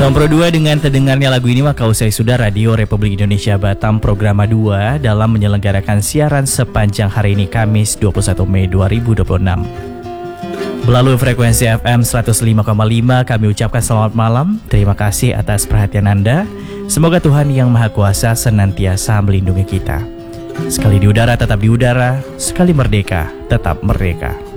Nomor 2 dengan terdengarnya lagu ini maka usai sudah Radio Republik Indonesia Batam Programa 2 dalam menyelenggarakan siaran sepanjang hari ini Kamis 21 Mei 2026. Melalui frekuensi FM 105,5 kami ucapkan selamat malam. Terima kasih atas perhatian Anda. Semoga Tuhan Yang Maha Kuasa senantiasa melindungi kita. Sekali di udara tetap di udara, sekali merdeka tetap merdeka.